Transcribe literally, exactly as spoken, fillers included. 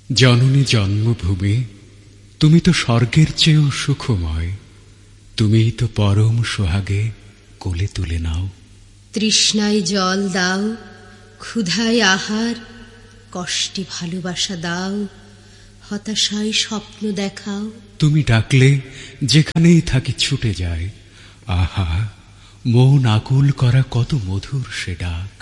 জননী জন্মভূমি, তুমি তো স্বর্গের চেয়েও সুখময়। তুমিই তো পরম সোহাগে কোলে তুলে নাও। তৃষ্ণায় জল দাও, ক্ষুধায় আহার, কষ্টে ভালোবাসা দাও, হতাশায় স্বপ্ন দেখাও। তুমি ডাকলে যেখানেই থাকি ছুটে যায়। আহা, মন আকুল করা কত মধুর সে ডাক।